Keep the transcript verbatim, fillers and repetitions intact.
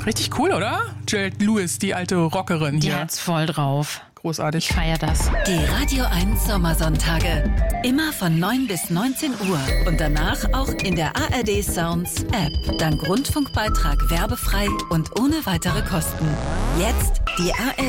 Richtig cool, oder? Juliette Lewis, die alte Rockerin Die hier. hat's voll drauf. Großartig. Ich feier das. Die Radio eins Sommersonntage. Immer von neun bis neunzehn Uhr. Und danach auch in der A R D Sounds App. Dank Rundfunkbeitrag werbefrei und ohne weitere Kosten. Jetzt die A R D